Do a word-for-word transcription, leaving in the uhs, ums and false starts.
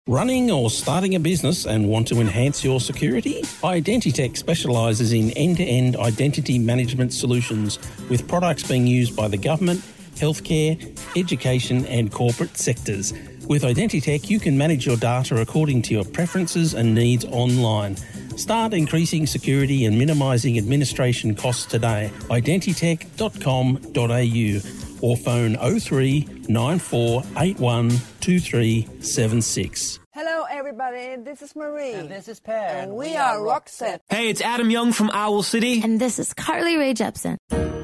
Running or starting a business and want to enhance your security? Identitech specialises in end-to-end identity management solutions with products being used by the government, healthcare, education and corporate sectors. With Identitech, you can manage your data according to your preferences and needs online. Start increasing security and minimising administration costs today. identitech dot com dot a u or phone oh three nine four eight one two three seven six. Hello everybody, this is Marie. And this is Per. And we, we are Roxette. Hey, it's Adam Young from Owl City. And this is Carly Rae Jepsen.